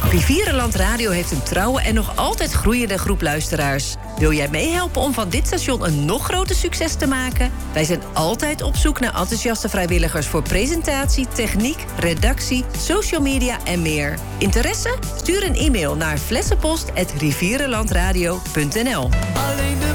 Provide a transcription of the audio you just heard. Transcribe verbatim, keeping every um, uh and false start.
Rivierenland Radio heeft een trouwe en nog altijd groeiende groep luisteraars. Wil jij meehelpen om van dit station een nog groter succes te maken? Wij zijn altijd op zoek naar enthousiaste vrijwilligers voor presentatie, techniek, redactie, social media en meer. Interesse? Stuur een e-mail naar flessenpost at rivierenlandradio punt n l. Alleen de